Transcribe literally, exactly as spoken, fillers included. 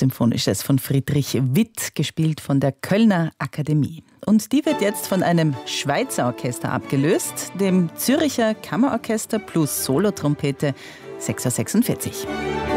Symphonisches von Friedrich Witt, gespielt von der Kölner Akademie. Und die wird jetzt von einem Schweizer Orchester abgelöst, dem Zürcher Kammerorchester plus Solotrompete sechs Uhr sechsundvierzig.